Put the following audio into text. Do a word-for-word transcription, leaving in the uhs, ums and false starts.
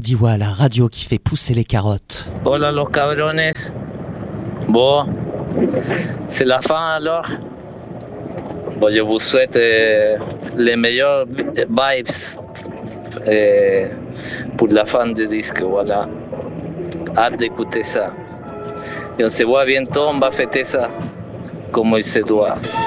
Diwa, la radio qui fait pousser les carottes. Hola los cabrones. Bon, c'est la fin alors. Bon, je vous souhaite euh, les meilleurs vibes euh, pour la fin du disque, voilà. Hâte d'écouter ça. Et on se voit bientôt, on va fêter ça comme il se doit.